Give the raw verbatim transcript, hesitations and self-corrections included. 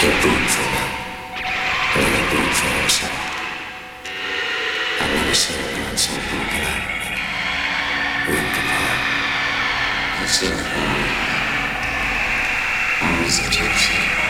Che brutto, è brutto, lo so. Avevo solo non so brutto. Brutto, ma... Non so, I was a gypsy.